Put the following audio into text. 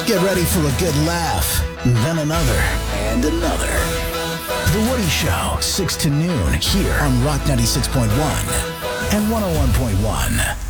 Get ready for a good laugh, then another, and another. The Woody Show, 6 to noon, here on Rock 96.1 and 101.1.